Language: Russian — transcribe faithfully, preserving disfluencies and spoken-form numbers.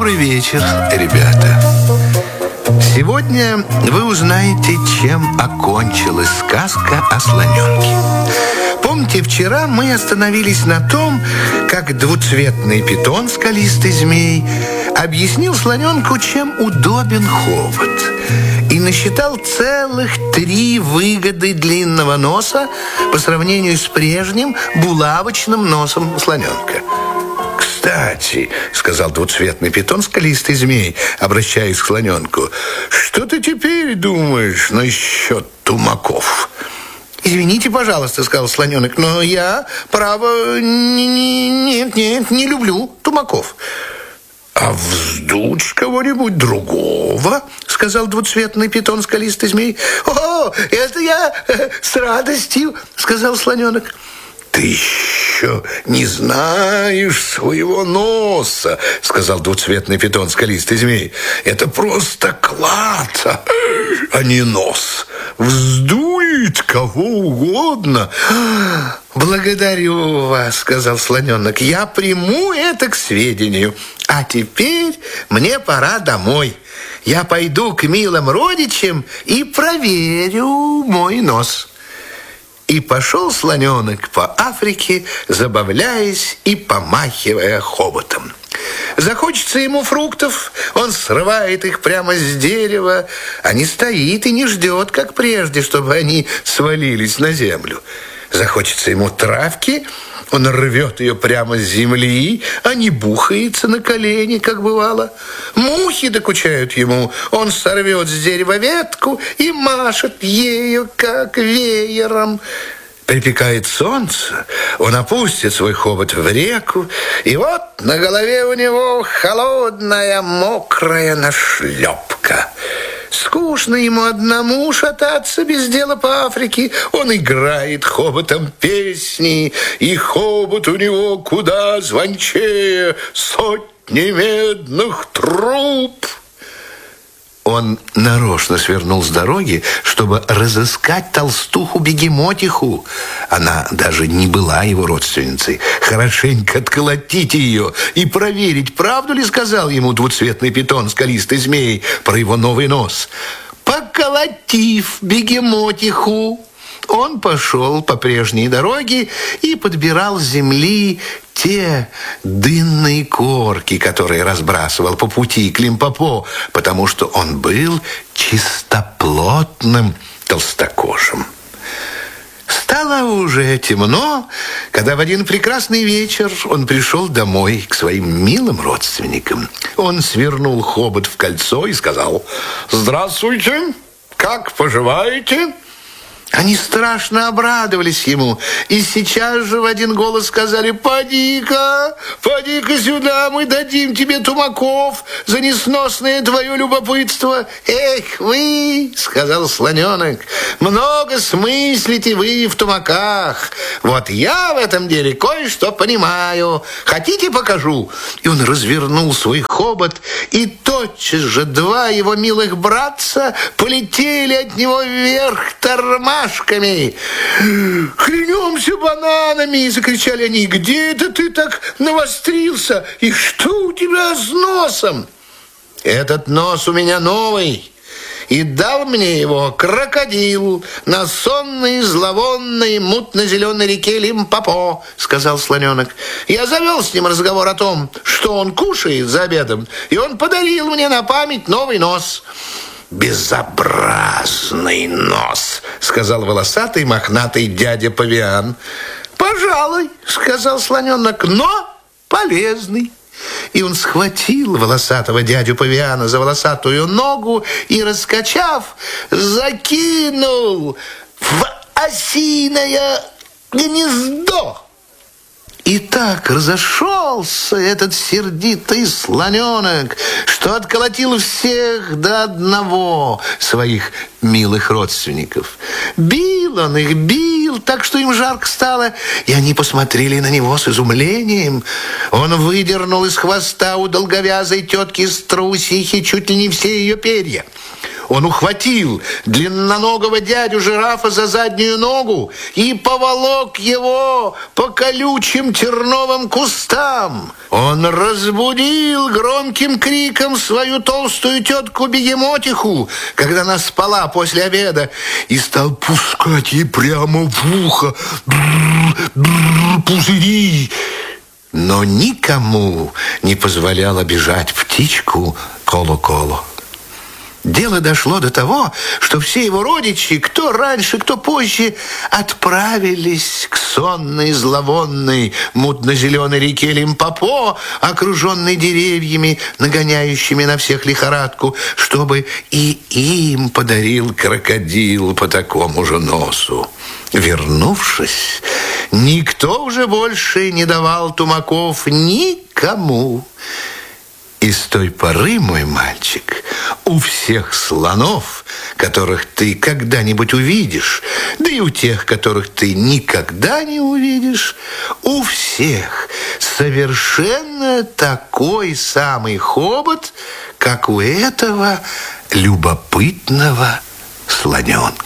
Добрый вечер, ребята. Сегодня вы узнаете, чем окончилась сказка о слоненке. Помните, вчера мы остановились на том, как двуцветный питон, скалистый змей, объяснил слоненку, чем удобен хобот, и насчитал целых три выгоды длинного носа по сравнению с прежним булавочным носом слоненка. «Кстати, — сказал двуцветный питон, скалистый змей, обращаясь к слоненку, — что ты теперь думаешь насчет тумаков?» «Извините, пожалуйста, — сказал слоненок, — но я, право, нет, нет, не люблю тумаков». «А вздуть кого-нибудь другого? — сказал двуцветный питон, скалистый змей. «О, это я с радостью, — сказал слоненок». «Ты еще не знаешь своего носа, — сказал двуцветный питон, скалистый змей. Это просто клад, а не нос. Вздует кого угодно». «Благодарю вас, — сказал слоненок. Я приму это к сведению. А теперь мне пора домой. Я пойду к милым родичам и проверю мой нос». И пошел слоненок по Африке, забавляясь и помахивая хоботом. Захочется ему фруктов, он срывает их прямо с дерева, а не стоит и не ждет, как прежде, чтобы они свалились на землю. Захочется ему травки, он рвет ее прямо с земли, а не бухается на колени, как бывало. Мухи докучают ему, он сорвет с дерева ветку и машет ею, как веером. Припекает солнце, он опустит свой хобот в реку, и вот на голове у него холодная мокрая нашлепка. Скучно ему одному шататься без дела по Африке. Он играет хоботом песни, и хобот у него куда звончее сотни медных труб. Он нарочно свернул с дороги, чтобы разыскать толстуху-бегемотиху. Она даже не была его родственницей. Хорошенько отколотить ее и проверить, правду ли сказал ему двуцветный питон, скалистый змей, про его новый нос. Поколотив бегемотиху, он пошел по прежней дороге и подбирал с земли те дынные корки, которые разбрасывал по пути к Лимпопо, потому что он был чистоплотным толстокожим. Стало уже темно, когда в один прекрасный вечер он пришел домой к своим милым родственникам. Он свернул хобот в кольцо и сказал: «Здравствуйте, как поживаете?» Они страшно обрадовались ему и сейчас же в один голос сказали: «Поди-ка, поди-ка сюда, мы дадим тебе тумаков за несносное твое любопытство». «Эх вы, — сказал слоненок, — много смыслите вы в тумаках. Вот я в этом деле кое-что понимаю. Хотите, покажу?» И он развернул свой хобот, и тотчас же два его милых братца полетели от него вверх тормашками. «Клянемся бананами!» — закричали они. «Где это ты так навострился? И что у тебя с носом?» «Этот нос у меня новый, и дал мне его крокодил на сонной, зловонной, мутно-зеленой реке Лимпопо», — сказал слоненок. «Я завел с ним разговор о том, что он кушает за обедом, и он подарил мне на память новый нос». «Безобразный нос!» — сказал волосатый мохнатый дядя Павиан. «Пожалуй, — сказал слоненок, — но полезный». И он схватил волосатого дядю Павиана за волосатую ногу и, раскачав, закинул в осиное гнездо. И так разошелся этот сердитый слоненок, что отколотил всех до одного своих милых родственников. Бил он их, бил, так что им жарко стало, и они посмотрели на него с изумлением. Он выдернул из хвоста у долговязой тетки Струсихи чуть ли не все ее перья. Он ухватил длинноногого дядю-жирафа за заднюю ногу и поволок его по колючим терновым кустам. Он разбудил громким криком свою толстую тетку-бегемотиху, когда она спала после обеда, и стал пускать ей прямо в ухо пузыри. Но никому не позволял обижать птичку Коло-Коло. Дело дошло до того, что все его родичи, кто раньше, кто позже, отправились к сонной, зловонной, мутно-зеленой реке Лимпопо, окруженной деревьями, нагоняющими на всех лихорадку, чтобы и им подарил крокодил по такому же носу. Вернувшись, никто уже больше не давал тумаков никому. И с той поры, мой мальчик, у всех слонов, которых ты когда-нибудь увидишь, да и у тех, которых ты никогда не увидишь, у всех совершенно такой самый хобот, как у этого любопытного слоненка.